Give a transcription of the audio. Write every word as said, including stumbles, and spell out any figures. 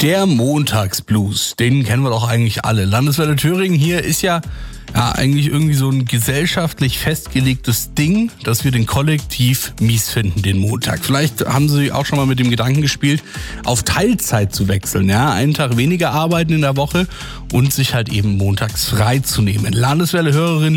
Der Montagsblues, den kennen wir doch eigentlich alle. Landeswelle Thüringen hier ist ja, ja eigentlich irgendwie so ein gesellschaftlich festgelegtes Ding, dass wir den kollektiv mies finden, den Montag. Vielleicht haben Sie auch schon mal mit dem Gedanken gespielt, auf Teilzeit zu wechseln, ja, einen Tag weniger arbeiten in der Woche und sich halt eben montags frei zu nehmen. Landeswelle-Hörerin